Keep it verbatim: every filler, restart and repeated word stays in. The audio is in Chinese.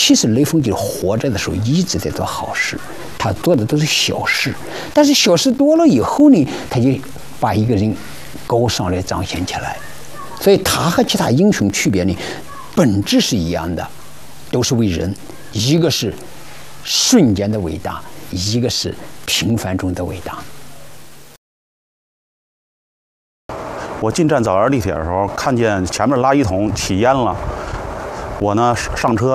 其实雷锋就活着的时候一直在做好事，他做的都是小事，但是小事多了以后呢，他就把一个人高尚来彰显起来。所以他和其他英雄区别呢，本质是一样的，都是为人，一个是瞬间的伟大，一个是平凡中的伟大。 我进站早园地铁的时候，看见前面垃圾桶起烟了，我呢上车。